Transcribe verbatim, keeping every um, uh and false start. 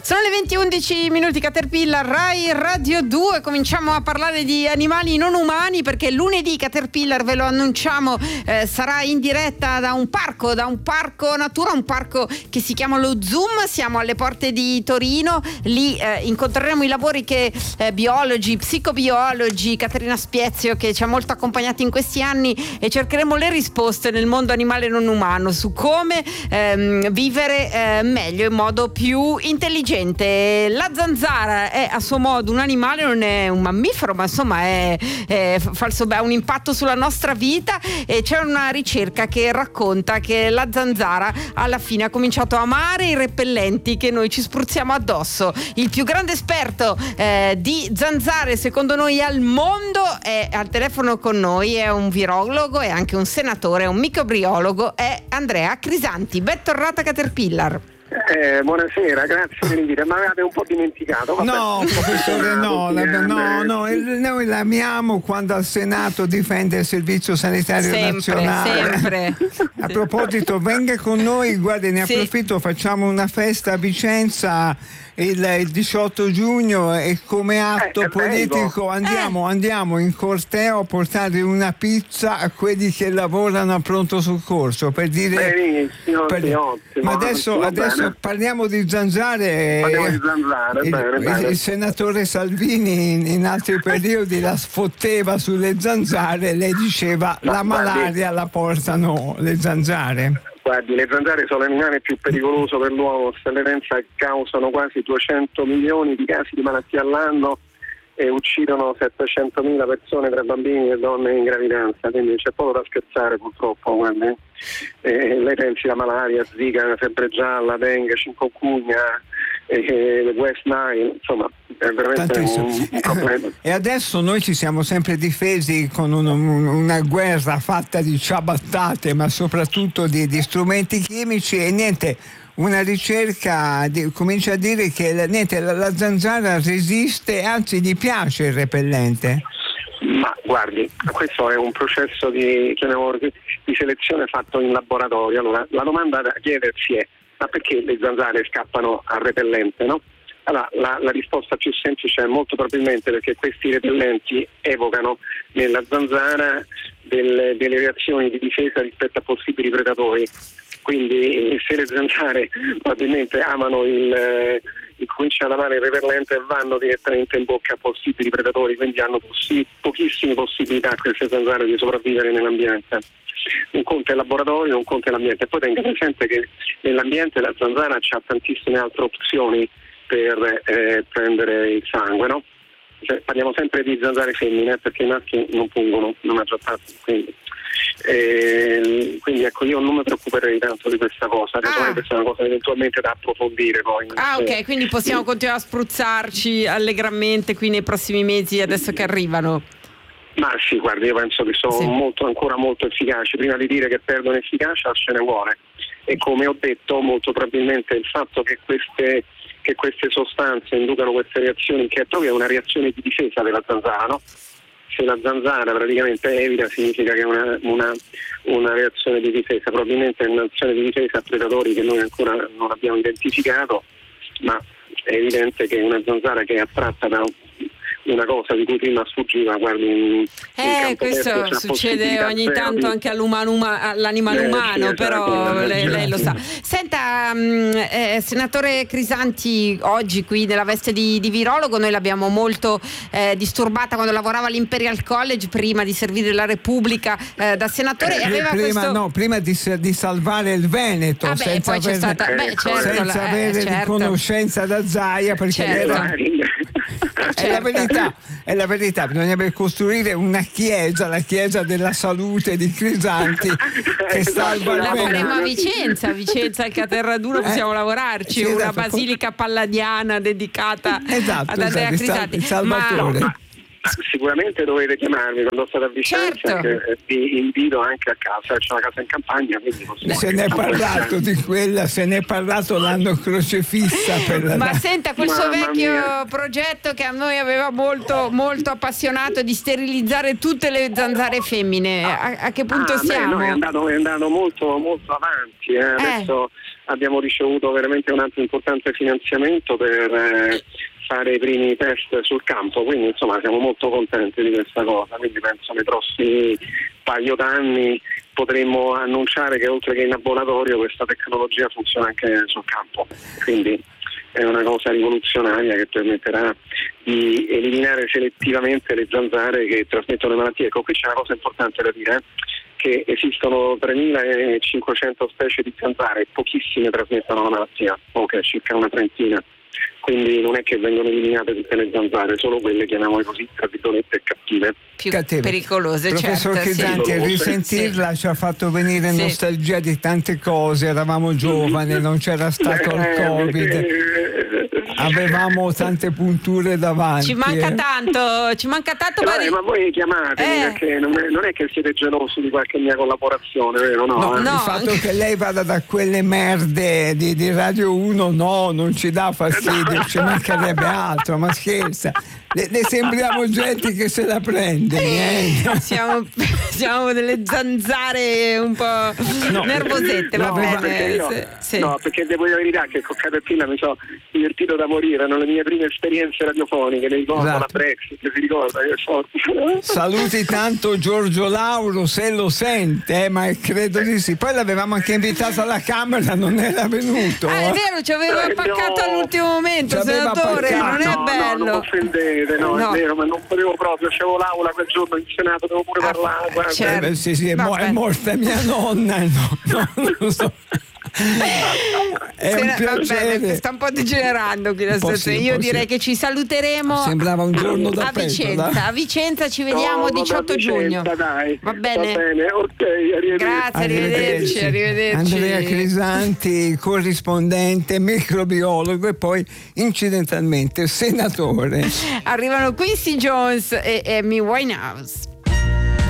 Sono le venti e undici minuti, Caterpillar, Rai Radio due. Cominciamo a parlare di animali non umani perché lunedì Caterpillar, ve lo annunciamo, eh, sarà in diretta da un parco, da un parco natura, un parco che si chiama lo Zoom. Siamo alle porte di Torino, lì eh, incontreremo i lavori che eh, biologi, psicobiologi, Caterina Spiezio, che ci ha molto accompagnati in questi anni, e cercheremo le risposte nel mondo animale non umano su come ehm, vivere eh, meglio, in modo più intelligente. La zanzara è a suo modo un animale, non è un mammifero, ma insomma è, è falso, ha un impatto sulla nostra vita, e c'è una ricerca che racconta che la zanzara alla fine ha cominciato a amare i repellenti che noi ci spruzziamo addosso. Il più grande esperto eh, di zanzare secondo noi al mondo è al telefono con noi, è un virologo, è anche un senatore, è un microbiologo, è Andrea Crisanti. Bentornata Caterpillar. Eh, buonasera, grazie per l'invito. Ma avevate un po' dimenticato. Vabbè. No, professore, no, la, no, no, noi l'amiamo quando al Senato difende il Servizio Sanitario sempre, Nazionale. Sempre. A proposito, venga con noi, guardi, ne approfitto, sì. Facciamo una festa a Vicenza il, il diciotto giugno e come atto eh, politico andiamo, eh. andiamo in corteo a portare una pizza a quelli che lavorano a pronto soccorso, per dire. Benissimo, per, sì, ottimo. ma adesso, adesso parliamo di zanzare. Parliamo di zanzare, il, bene, il, bene. il senatore Salvini in, in altri periodi la sfotteva sulle zanzare, lei diceva ma, la malaria la portano le zanzare. Guardi, le zanzare sono l'animale più pericoloso per l'uomo. L'evidenza causano quasi duecento milioni di casi di malattia all'anno e uccidono settecentomila persone tra bambini e donne in gravidanza, quindi c'è poco da scherzare purtroppo. Guardi. Eh, lei pensi la malaria, Zika, la febbre gialla, dengue, chikungunya, eh, West Nile, insomma è veramente un, un problema. E adesso noi ci siamo sempre difesi con un, un, una guerra fatta di ciabattate, ma soprattutto di, di strumenti chimici, e niente, una ricerca di, comincia a dire che la, niente, la, la zanzara resiste, anzi gli piace il repellente. Ma guardi, questo è un processo di, chiamiamolo, di selezione fatto in laboratorio. Allora, la domanda da chiedersi è: ma perché le zanzare scappano al repellente, no? Allora, la, la risposta più semplice è molto probabilmente perché questi repellenti evocano nella zanzara delle, delle reazioni di difesa rispetto a possibili predatori. Quindi se le zanzare probabilmente amano il, il cominciano ad amare il repellente e vanno direttamente in bocca a possibili predatori, quindi hanno possi- pochissime possibilità queste zanzare di sopravvivere nell'ambiente. Un conto è il laboratorio, un conto è l'ambiente. E poi tenga presente che nell'ambiente la zanzara ha tantissime altre opzioni per eh, prendere il sangue, no? Cioè, parliamo sempre di zanzare femmine perché i maschi non pungono, non maggior parte, quindi. Eh, quindi ecco, io non mi preoccuperei tanto di questa cosa, ah. questa è una cosa eventualmente da approfondire poi. Ah, ok, quindi possiamo continuare a spruzzarci allegramente qui nei prossimi mesi, adesso che arrivano. Ma sì, guardi, io penso che sono sì. molto, ancora molto efficaci. Prima di dire che perdono efficacia ce ne vuole, e come ho detto molto probabilmente il fatto che queste che queste sostanze inducano queste reazioni, che è proprio una reazione di difesa della zanzara, no? Se la zanzara praticamente evita, significa che è una, una, una reazione di difesa, probabilmente è un'azione di difesa a predatori che noi ancora non abbiamo identificato, ma è evidente che una zanzara che è attratta da una cosa di cui prima sfuggiva, guardi, in, eh, in questo aperto, succede ogni tanto di... anche all'umano, uma, all'animale eh, umano, sì, però esatto, lei, lei lo sa. Senta, mh, eh, senatore Crisanti, oggi qui nella veste di, di virologo, noi l'abbiamo molto eh, disturbata quando lavorava all'Imperial College prima di servire la Repubblica eh, da senatore. Eh, e aveva prima, questo... no, prima di, di salvare il Veneto, ah, beh, senza poi c'è avere, stata, beh, certo, senza eh, avere certo. riconoscenza da Zaia, perché certo. era... È la verità, è la verità, bisognerebbe costruire una chiesa, la chiesa della salute di Crisanti, che salva il la Veneto. faremo a Vicenza, a Vicenza al Caterraduno, possiamo eh, lavorarci, sì, una esatto. basilica palladiana dedicata esatto, ad Andrea esatto, Crisanti. il Salvatore. Ma... sicuramente dovete chiamarmi quando state a Vicenza, Certo. che vi invito anche a casa, c'è una casa in campagna, quindi possiamo Se ne è parlato di quella, se ne è parlato l'anno crocefissa per la Ma senta, questo Mamma vecchio mia. progetto che a noi aveva molto, molto appassionato di sterilizzare tutte le zanzare femmine, a, a che punto Ah, beh, siamo? no, è andato, è andato molto, molto avanti. Eh. Adesso abbiamo ricevuto veramente un altro importante finanziamento per eh, fare i primi test sul campo, quindi insomma siamo molto contenti di questa cosa, quindi penso nei prossimi paio d'anni potremmo annunciare che oltre che in laboratorio questa tecnologia funziona anche sul campo, quindi è una cosa rivoluzionaria che permetterà di eliminare selettivamente le zanzare che trasmettono le malattie. Ecco, qui c'è una cosa importante da dire, eh, che esistono tremilacinquecento specie di zanzare e pochissime trasmettono la malattia, ok, circa una trentina. Quindi non è che vengono eliminate tutte le zanzare, solo quelle, chiamiamole così, tra virgolette, cattive. Più cattive. pericolose, Professor certo. Chisanti, sì. risentirla Sì. ci ha fatto venire Sì. nostalgia di tante cose, eravamo giovani, non c'era stato il Eh, Covid, eh, avevamo tante punture davanti. Ci manca eh. tanto, ci manca tanto. Eh, ma- vabbè, ma voi chiamatemi, Eh. perché non è, non è che siete gelosi di qualche mia collaborazione, vero? No, No, eh? no. il fatto anche- che lei vada da quelle merde di, di Radio uno, no, non ci dà fastidio, ci mancherebbe altro, ma scherza. Le, le sembriamo gente che se la prende, niente. Siamo, siamo delle zanzare un po' No. nervosette, va No, bene. perché io- Sì, sì. no, perché devo dire la verità che con Caterpillar mi sono divertito da morire, erano le mie prime esperienze radiofoniche, mi ricordo Esatto. la Brexit, si ricorda che è forte. Saluti tanto Giorgio Lauro se lo sente, eh, ma credo di sì. Poi l'avevamo anche invitato alla Camera, non era venuto. Ah, è eh. vero, ci aveva Eh, impaccato no. all'ultimo momento, Ci aveva senatore, appaccato. non è no, bello. no, non mi offendete, no, No. è vero, ma non potevo proprio, c'avevo l'aula quel giorno in Senato, devo pure Ah, parlare, guarda. certo. Eh, beh, sì, sì, è, mo- Vabbè. è morta mia nonna, no, no, non lo so. È un Se- va piacere. bene, sta un po' degenerando qui la Un po' situazione. sì, un Io po' direi sì. che ci saluteremo Sembrava un giorno da a Vicenza. pecora. A Vicenza ci vediamo No, vabbè, diciotto Vicenza, giugno. Dai. Va bene? Va bene, ok, arrivederci. Grazie, arrivederci, arrivederci. Andrea Crisanti, corrispondente, microbiologo e poi incidentalmente senatore. Arrivano Quincy Jones e Amy Winehouse.